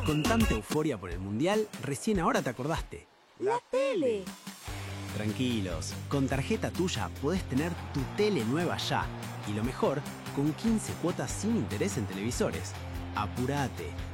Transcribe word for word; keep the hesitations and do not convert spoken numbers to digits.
Con tanta euforia por el Mundial, recién ahora te acordaste. ¡La tele! Tranquilos, con tarjeta tuya podés tener tu tele nueva ya. Y lo mejor, con quince cuotas sin interés en televisores. ¡Apurate!